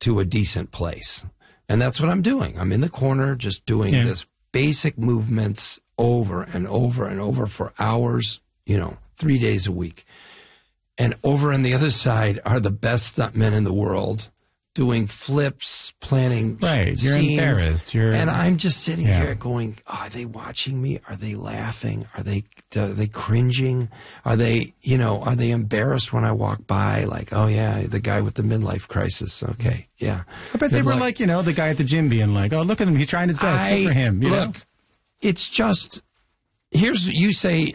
to a decent place. And that's what I'm doing. I'm in the corner just doing this basic movements over and over and over for hours, 3 days a week. And over on the other side are the best stuntmen in the world doing flips, planning scenes. You're an therapist. And I'm just sitting here going, are they watching me? Are they laughing? Are they cringing? Are they embarrassed when I walk by? Like, oh yeah, the guy with the midlife crisis. Okay, yeah. I bet they were like, the guy at the gym being like, oh, look at him. He's trying his best. Good for him. Look, it's just, you say,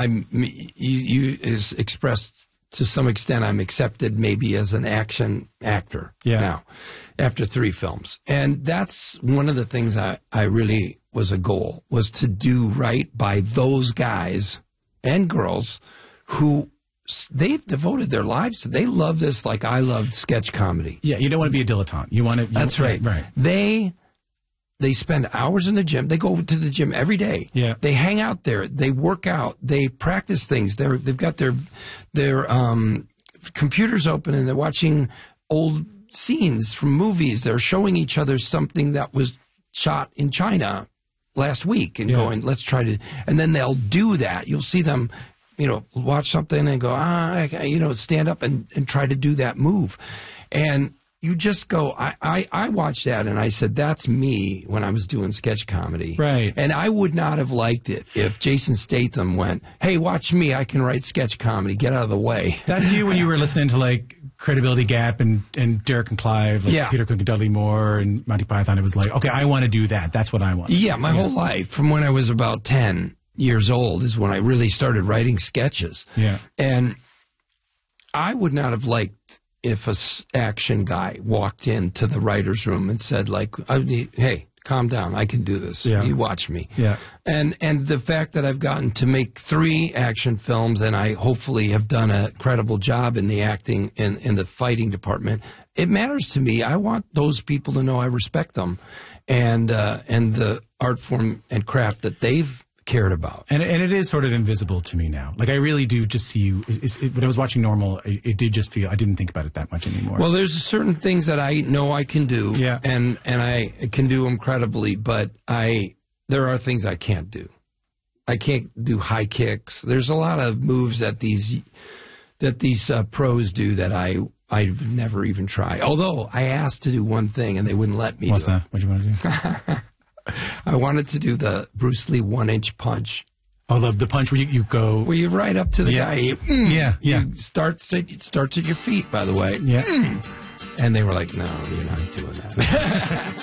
you is expressed to some extent, I'm accepted maybe as an action actor now after 3 films. And that's one of the things I really was a goal, was to do right by those guys and girls who they've devoted their lives to. They love this like I loved sketch comedy. Yeah, you don't want to be a dilettante. You want to. That's right. Right. They spend hours in the gym. They go to the gym every day. Yeah. They hang out there. They work out. They practice things. They've got their computers open and they're watching old scenes from movies. They're showing each other something that was shot in China last week and going, let's try to. And then they'll do that. You'll see them, watch something and go, stand up and try to do that move. And you just go, I watched that and I said, that's me when I was doing sketch comedy. Right. And I would not have liked it if Jason Statham went, hey, watch me, I can write sketch comedy, get out of the way. That's you when you were listening to like Credibility Gap and Derek and Clive, like Peter Cook and Dudley Moore and Monty Python. It was like, okay, I want to do that. That's what I want. Yeah, my whole life, from when I was about 10 years old is when I really started writing sketches. Yeah. And I would not have liked if a action guy walked into the writer's room and said, like, hey, calm down, I can do this. You watch me. Yeah. And the fact that I've gotten to make 3 action films and I hopefully have done a credible job in the acting in the fighting department, it matters to me. I want those people to know I respect them and the art form and craft that they've cared about. And it is sort of invisible to me now. Like, I really do just see you. When I was watching Normal, it did just feel, I didn't think about it that much anymore. Well, there's certain things that I know I can do, and I can do them credibly, but there are things I can't do. I can't do high kicks. There's a lot of moves that these pros do that I've never even tried. Although I asked to do one thing and they wouldn't let me. What's that? What do you want to do? I wanted to do the Bruce Lee 1-inch punch. Oh, the punch where you go... Where you right up to the guy. It starts at your feet, by the way. Yeah. And they were like, no, you're not doing that.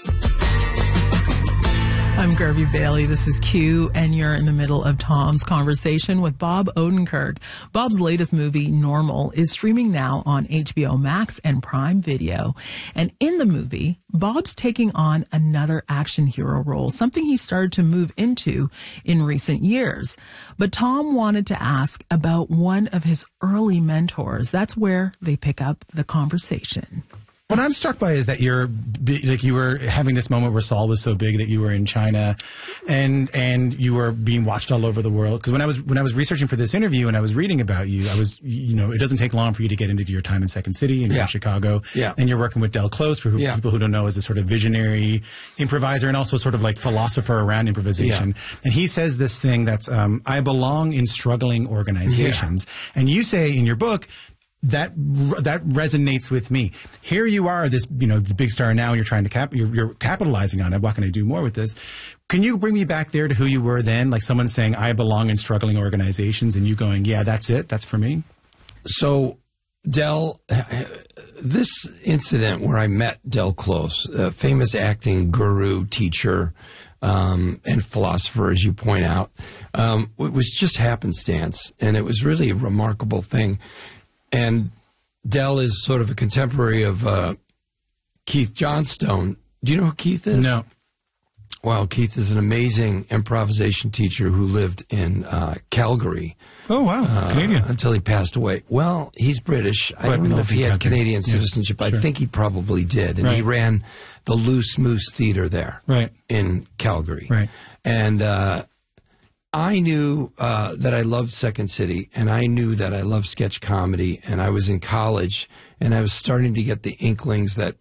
I'm Garvey Bailey. This is Q, and you're in the middle of Tom's conversation with Bob Odenkirk. Bob's latest movie, Normal, is streaming now on HBO Max and Prime Video. And in the movie, Bob's taking on another action hero role, something he started to move into in recent years. But Tom wanted to ask about one of his early mentors. That's where they pick up the conversation. What I'm struck by is that you were having this moment where Saul was so big that you were in China, and you were being watched all over the world. Because when I was researching for this interview and I was reading about you, I was it doesn't take long for you to get into your time in Second City and you're in Chicago, and you're working with Del Close, for people who don't know, is a sort of visionary improviser and also sort of like philosopher around improvisation. And he says this thing that's I belong in struggling organizations, and you say in your book, that resonates with me. Here you are, this the big star now, and you're trying to you're capitalizing on it. What can I do more with this? Can you bring me back there to who you were then? Like someone saying, "I belong in struggling organizations," and you going, "Yeah, that's it. That's for me." So, Del, this incident where I met Del Close, a famous acting guru, teacher, and philosopher, as you point out, it was just happenstance, and it was really a remarkable thing. And Del is sort of a contemporary of Keith Johnstone. Do you know who Keith is? No. Well, Keith is an amazing improvisation teacher who lived in Calgary. Oh, wow. Canadian. Until he passed away. Well, he's British. I don't know if he had Canadian citizenship. But I think he probably did. And he ran the Loose Moose Theater there in Calgary. Right. And I knew that I loved Second City, and I knew that I loved sketch comedy, and I was in college, and I was starting to get the inklings that